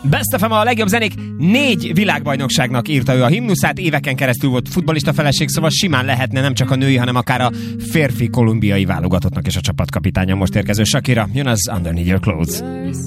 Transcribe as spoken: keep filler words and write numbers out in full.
Best ef em a legjobb zenék, négy világbajnokságnak írta ő a himnuszát, éveken keresztül volt futballista feleség, szóval simán lehetne nem csak a női, hanem akár a férfi kolumbiai válogatottnak és a csapatkapitánya most érkező Shakira. Jön az Underneath Your Clothes.